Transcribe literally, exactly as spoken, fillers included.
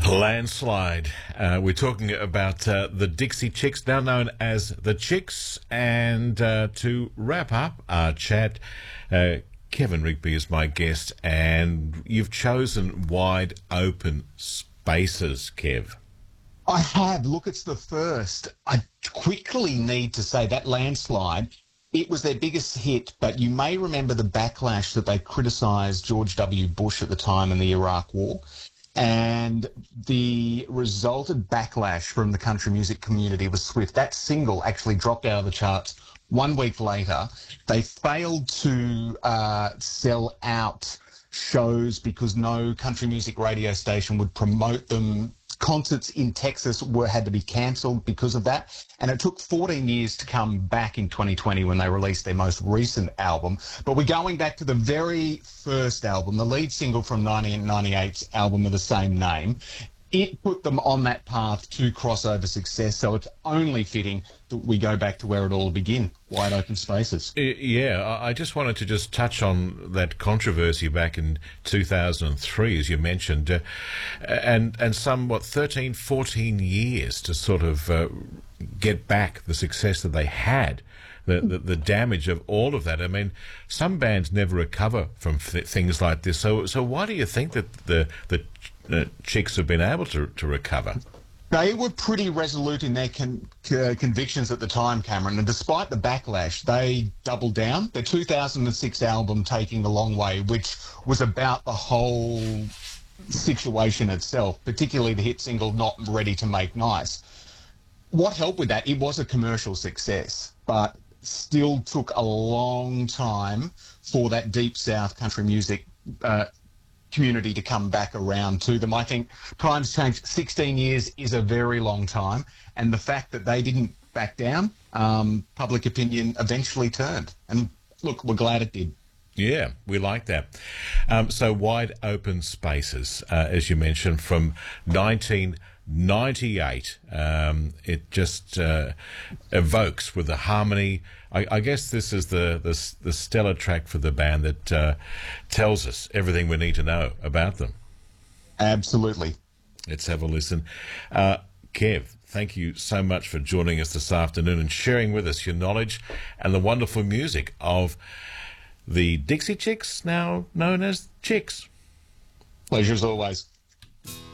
Landslide. Uh, we're talking about uh, the Dixie Chicks, now known as the Chicks. And uh, to wrap up our chat, uh, Kevin Rigby is my guest, and you've chosen Wide Open Spaces, Kev. I have. Look, it's the first. I quickly need to say that Landslide, it was their biggest hit, but you may remember the backlash that they criticised George W. Bush at the time in the Iraq War. And the resultant backlash from the country music community was swift. That single actually dropped out of the charts one week later. They failed to uh, sell out shows because no country music radio station would promote them. Concerts in Texas were had to be cancelled because of that. And it took fourteen years to come back in twenty twenty when they released their most recent album. But we're going back to the very first album, the lead single from nineteen ninety-eight's album of the same name. It put them on that path to crossover success, so it's only fitting that we go back to where it all began, Wide Open Spaces. Yeah, I just wanted to just touch on that controversy back in two thousand three, as you mentioned, uh, and, and some, what, thirteen, fourteen years to sort of uh, get back the success that they had. The, the the damage of all of that. I mean, some bands never recover from th- things like this. So so why do you think that the the uh, Chicks have been able to to recover? They were pretty resolute in their con- uh, convictions at the time, Cameron, and despite the backlash, they doubled down. Their two thousand six album, Taking the Long Way, which was about the whole situation itself, particularly the hit single Not Ready to Make Nice. What helped with that? It was a commercial success, but still took a long time for that deep South country music uh, community to come back around to them. I think times changed. sixteen years is a very long time, and the fact that they didn't back down, um, public opinion eventually turned. And look, we're glad it did. Yeah, we like that. Um, so Wide Open Spaces, uh, as you mentioned, from nineteen ninety-eight. Um, it just uh, evokes with the harmony. I, I guess this is the, the the stellar track for the band that uh, tells us everything we need to know about them. Absolutely. Let's have a listen. Uh, Kev, thank you so much for joining us this afternoon and sharing with us your knowledge and the wonderful music of the Dixie Chicks, now known as Chicks. Pleasure as always.